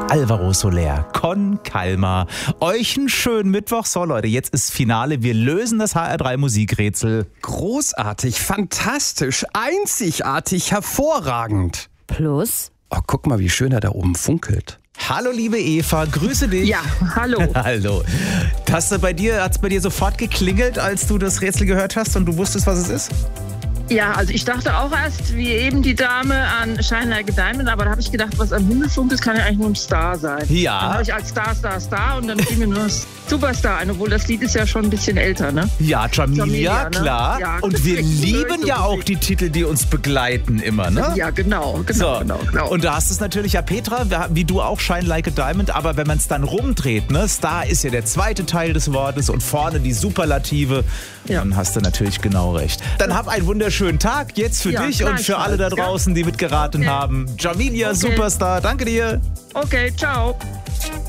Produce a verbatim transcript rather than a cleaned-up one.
Alvaro Soler, Con Calma. Euch einen schönen Mittwoch. So Leute, jetzt ist Finale. Wir lösen das H R drei Musikrätsel. Großartig, fantastisch, einzigartig, hervorragend. Plus? Oh, guck mal, wie schön er da oben funkelt. Hallo liebe Eva, grüße dich. Ja, hallo. Hallo. Hast du bei dir, hat's bei dir sofort geklingelt, als du das Rätsel gehört hast und du wusstest, was es ist? Ja, also ich dachte auch erst, wie eben die Dame, an Shine Like a Diamond, aber da habe ich gedacht, was am Himmel funkelt, kann ja eigentlich nur ein Star sein. Ja. Dann habe ich als Star, Star, Star und dann fiel mir nur Superstar ein, obwohl das Lied ist ja schon ein bisschen älter, ne? Ja, Jamilia, Jamilia, ne? klar. Ja, und wir deswegen lieben so ja auch bewegt. die Titel, die uns begleiten immer, ne? Ja, genau, genau, So. genau, genau. Und da hast es natürlich, ja Petra, wie du auch, Shine Like a Diamond, aber wenn man es dann rumdreht, ne, Star ist ja der zweite Teil des Wortes und vorne die Superlative, Ja. dann hast du natürlich genau recht. Dann hab einen wunderschönen Tag jetzt für Ja, dich und für alle da gleichfalls, ja. draußen, die mitgeraten Okay. haben. Jamilia, Okay. Superstar, danke dir. Okay, ciao.